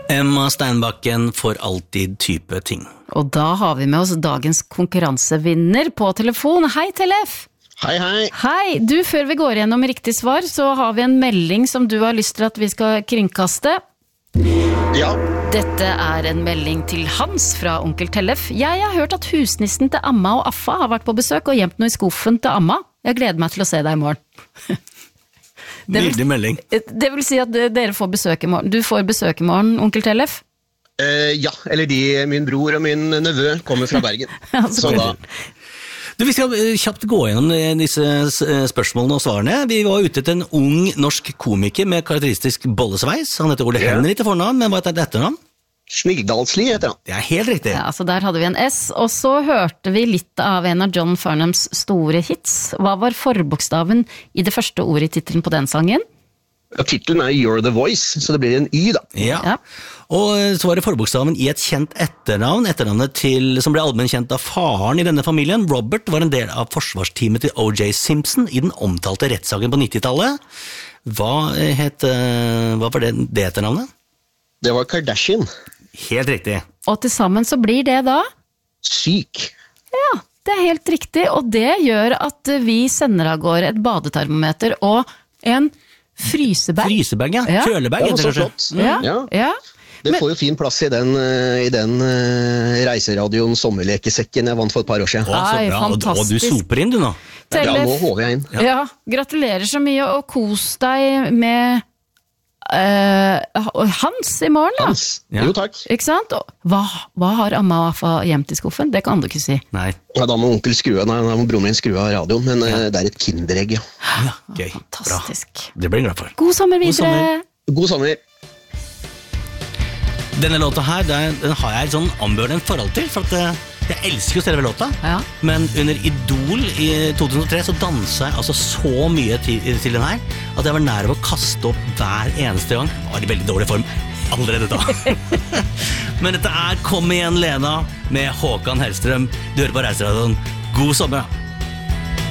Emma Steinbakken for alltid type ting. Og da har vi med oss dagens konkurransevinner på telefon. Hei, Tellef! Hei, hei. Hei, du, før vi går gjennom riktig svar, så har vi en melding som du har lyst til at vi skal kringkaste. Ja. Dette er en melding til Hans fra onkel Tellef. Jeg har hørt at husnissen til Amma og Affa har vært på besøk og gjemt noe i skuffen til Amma. Jeg gleder meg til å se deg i morgen. Nydelig melding. Det vil si at dere får besøk i morgen. Du får besøk i morgen, onkel Tellef. Ja, eller min bror og min nevø kommer fra Bergen. Så da... Du, vi skal kjapt gå gjennom disse spørsmålene og svarene. Vi var ute til en ung norsk komiker med karakteristisk bollesveis. Han heter Ole Henry til fornavn, men hva heter det etternavn? Snigdalsli heter han. Det er helt riktig. Ja, så der hadde vi en S, og så hørte vi litt av en av John Farnhams store hits. Hva var forbokstaven i det første ordet i titelen på den sangen? Ja, titelen er You're the Voice, så det blir en Y da. Ja. Og så var det forbokstaven i et kjent etternavn, etternavnet som ble allmenn kjent av faren i denne familien. Robert var en del av forsvarsteamet til O.J. Simpson i den omtalte rettssaken på 90-tallet. Hva var det etternavnet? Det var Kardashian. Helt riktig. Og til sammen så blir det da? Syk. Ja, det er helt riktig, og det gjør at vi sender av gårde et badetermometer og en frysebag. Frysebag, ja. Kjølebag. Det var så flott. Ja. Det får jo fin plass i den reiseradioen sommerlekesekken jeg vant for et par år siden. Ai, fantastisk. Og du soper inn du nå. Tellef, ja, nå håver jeg inn. Ja, gratulerer så mye, og kos deg med Hans i morgen da. Hans, jo takk. Ikke sant? Hva har Amma og Affa gjemt i skuffen? Det kan du ikke si. Nei. Ja, da må broren min skru av radioen, men det er et kinderegg, ja. Ja, gøy. Fantastisk. Bra. Det blir jeg glad for. God sommer videre. God sommer. Denne låta her, den har jeg et sånn ambivalent forhold til, for at jeg elsker jo selve låta, men under Idol i 2003 så danset jeg altså så mye til den her, at jeg var nær å kaste opp hver eneste gang. Jeg var i veldig dårlig form allerede da. Men dette er Kom igjen Lena med Håkan Hellstrøm. Du hører på Reiseradioen. God sommer da!